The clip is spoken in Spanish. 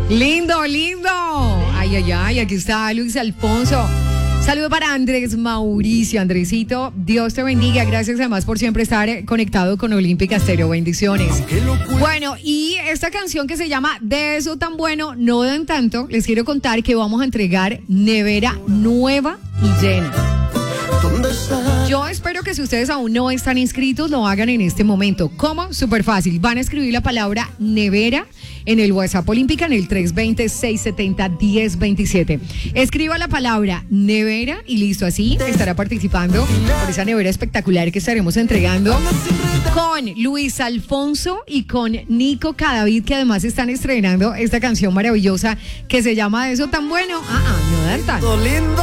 Lindo, lindo. Ay, ay, ay, aquí está Luis Alfonso. Saludo para Andrés Mauricio. Andresito, Dios te bendiga. Gracias además por siempre estar conectado con Olímpica Estéreo. Bendiciones. Bueno, y esta canción que se llama De eso tan bueno, no dan tanto, les quiero contar que vamos a entregar nevera nueva y llena. Yo espero que si ustedes aún no están inscritos, lo hagan en este momento. ¿Cómo? Súper fácil. Van a escribir la palabra nevera en el WhatsApp Olímpica en el 320-670-1027. Escriba la palabra nevera y listo, así estará participando por esa nevera espectacular que estaremos entregando con Luis Alfonso y con Nico Cadavid, que además están estrenando esta canción maravillosa que se llama De eso tan bueno. No dan tanto.